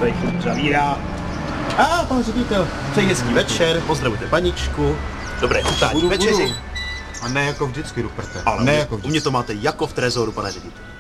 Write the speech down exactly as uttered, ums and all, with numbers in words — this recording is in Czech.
tady furt zavírá. A pan ředitel, přeji hezký večer, pozdravujte paničku. Dobré chutání večeři. A ne jako vždycky, Ruperte. Ale ne u mě, jako u vždycky. mě to máte jako v trezoru, pane ředitel.